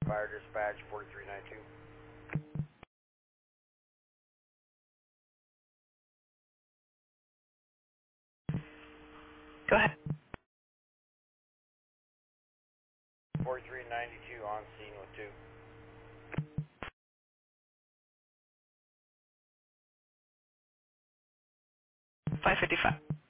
Fire dispatch 4392. Go ahead. 4392 on scene with 2. 555.